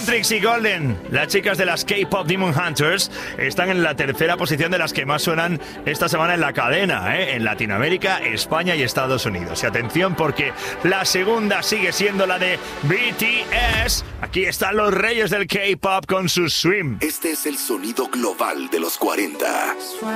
Chantrix y Golden, las chicas de las K-Pop Demon Hunters, están en la tercera posición de las que más suenan esta semana en la cadena, en Latinoamérica, España y Estados Unidos. Y atención porque la segunda sigue siendo la de BTS. Aquí están los reyes del K-Pop con su Swim. Este es el sonido global de los 40.